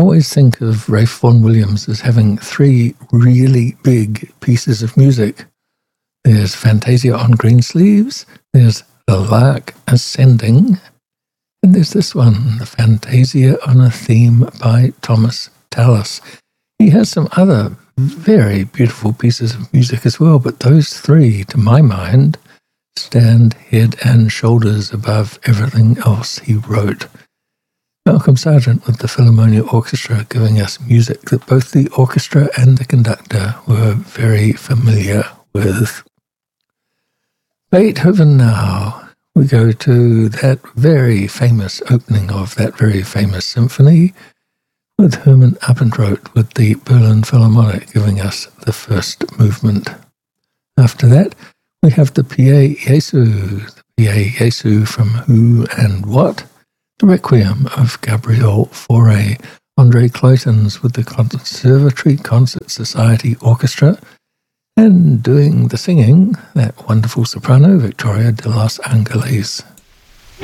always think of Ralph Vaughan Williams as having three really big pieces of music. There's Fantasia on Greensleeves, there's The Lark Ascending, and there's this one, The Fantasia on a Theme by Thomas Tallis. He has some other very beautiful pieces of music as well, but those three, to my mind, stand head and shoulders above everything else he wrote. Malcolm Sargent with the Philharmonia Orchestra giving us music that both the orchestra and the conductor were very familiar with. Beethoven now. We go to that very famous opening of that very famous symphony with Hermann Abendroth with the Berlin Philharmonic giving us the first movement. After that, we have the Pie Jesu from Who and What, the Requiem of Gabriel Fauré, Andre Clayton's with the Conservatory Concert Society Orchestra, and doing the singing, that wonderful soprano, Victoria de los Angeles.